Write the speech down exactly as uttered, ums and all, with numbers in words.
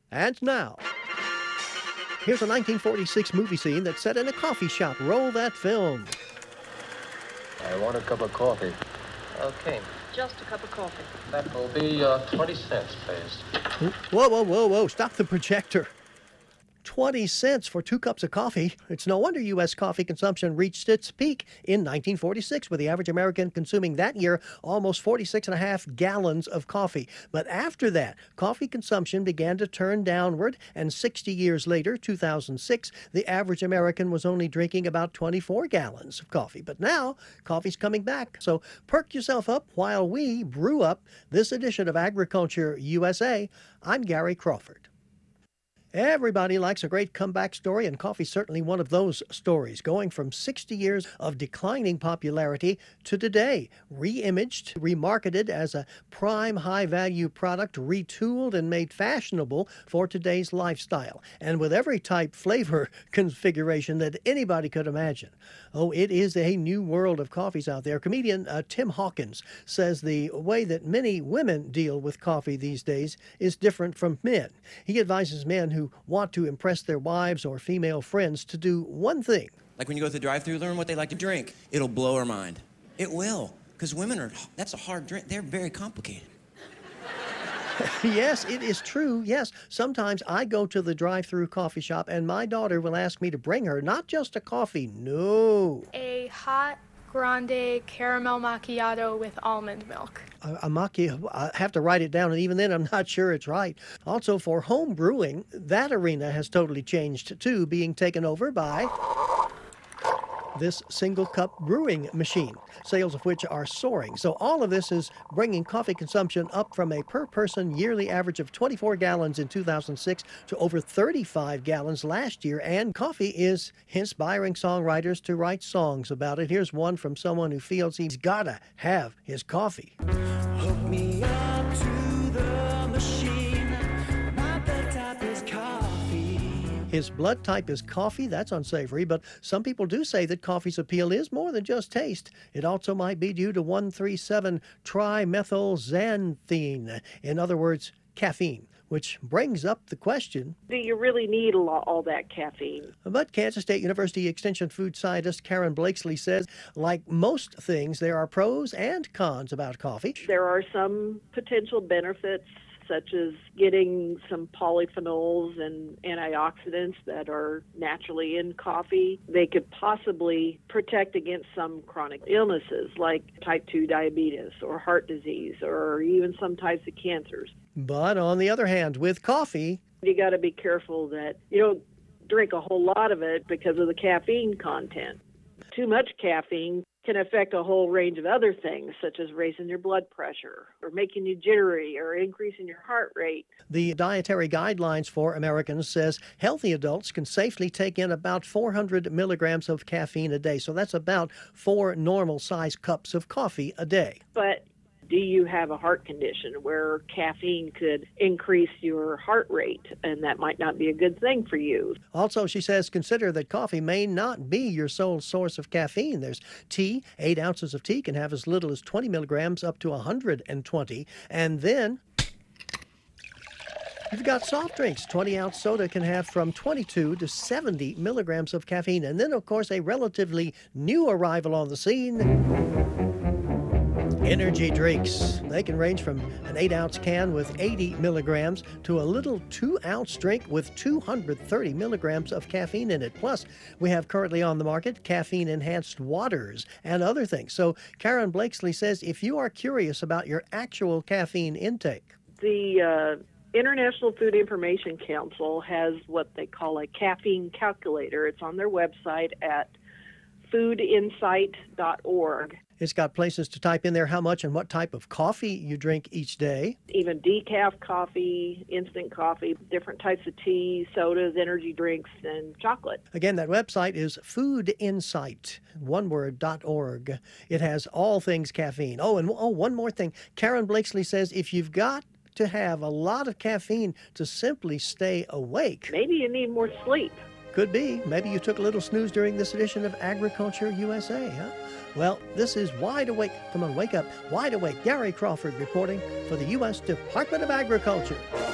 And now, here's a nineteen forty-six movie scene that's set in a coffee shop. Roll that film. I want a cup of coffee. Okay, just a cup of coffee. That will be uh, twenty cents, please. Whoa, whoa, whoa, whoa, stop the projector. twenty cents for two cups of coffee. It's no wonder U S coffee consumption reached its peak in nineteen forty-six, with the average American consuming that year almost forty-six and a half gallons of coffee. But after that, coffee consumption began to turn downward, and sixty years later, two thousand six, the average American was only drinking about twenty-four gallons of coffee. But now, coffee's coming back. So perk yourself up while we brew up this edition of Agriculture U S A. I'm Gary Crawford. Everybody likes a great comeback story, and coffee's certainly one of those stories, going from sixty years of declining popularity to today, re-imaged, remarketed as a prime high-value product, retooled and made fashionable for today's lifestyle, and with every type flavor configuration that anybody could imagine. Oh, it is a new world of coffees out there. Comedian uh, Tim Hawkins says the way that many women deal with coffee these days is different from men. He advises men who want to impress their wives or female friends to do one thing. Like when you go to the drive-thru, learn what they like to drink. It'll blow her mind. It will, because women are, that's a hard drink. They're very complicated. Yes, it is true. Yes, sometimes I go to the drive-thru coffee shop and my daughter will ask me to bring her not just a coffee, no. A hot grande caramel macchiato with almond milk. A, a macchiato, I have to write it down, and even then I'm not sure it's right. Also, for home brewing, that arena has totally changed too, being taken over by this single cup brewing machine, sales of which are soaring. So all of this is bringing coffee consumption up from a per person yearly average of twenty-four gallons in two thousand six to over thirty-five gallons last year. And coffee is inspiring songwriters to write songs about it. Here's one from someone who feels he's gotta have his coffee. Hook me up to the machine. My blood type is coffee. His blood type is coffee. That's unsavory, but some people do say that coffee's appeal is more than just taste. It also might be due to one thirty-seven trimethylxanthine, in other words, caffeine, which brings up the question, do you really need a lot, all that caffeine? But Kansas State University Extension food scientist Karen Blakesley says, like most things, there are pros and cons about coffee. There are some potential benefits, such as getting some polyphenols and antioxidants that are naturally in coffee. They could possibly protect against some chronic illnesses like type two diabetes or heart disease or even some types of cancers. But on the other hand, with coffee, you got to be careful that you don't drink a whole lot of it because of the caffeine content. Too much caffeine can affect a whole range of other things, such as raising your blood pressure or making you jittery or increasing your heart rate. The Dietary Guidelines for Americans says healthy adults can safely take in about four hundred milligrams of caffeine a day. So that's about four normal-sized cups of coffee a day. But do you have a heart condition where caffeine could increase your heart rate, and that might not be a good thing for you? Also, she says, consider that coffee may not be your sole source of caffeine. There's tea. Eight ounces of tea can have as little as twenty milligrams up to one hundred twenty. And then you've got soft drinks. twenty-ounce soda can have from twenty-two to seventy milligrams of caffeine. And then, of course, a relatively new arrival on the scene, energy drinks. They can range from an eight-ounce can with eighty milligrams to a little two-ounce drink with two hundred thirty milligrams of caffeine in it. Plus, we have currently on the market caffeine-enhanced waters and other things. So Karen Blakesley says if you are curious about your actual caffeine intake, the uh, International Food Information Council has what they call a caffeine calculator. It's on their website at food insight dot org. It's got places to type in there how much and what type of coffee you drink each day. Even decaf coffee, instant coffee, different types of tea, sodas, energy drinks, and chocolate. Again, that website is food insight, one word, dot org. It has all things caffeine. Oh, and oh, one more thing. Karen Blakesley says if you've got to have a lot of caffeine to simply stay awake, maybe you need more sleep. Could be. Maybe you took a little snooze during this edition of Agriculture U S A, huh? Well, this is Wide Awake. Come on, wake up. Wide Awake. Gary Crawford reporting for the U S Department of Agriculture.